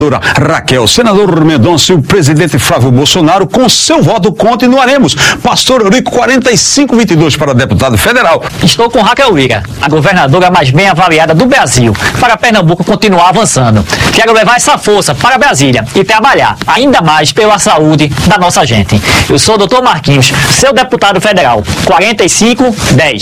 Raquel, senador Mendonça e o presidente Flávio Bolsonaro, com seu voto continuaremos. Pastor Eurico, 4522 para deputado federal. Estou com Raquel Lira, a governadora mais bem avaliada do Brasil, para Pernambuco continuar avançando. Quero levar essa força para Brasília e trabalhar ainda mais pela saúde da nossa gente. Eu sou o Dr. Marquinhos, seu deputado federal, 4510.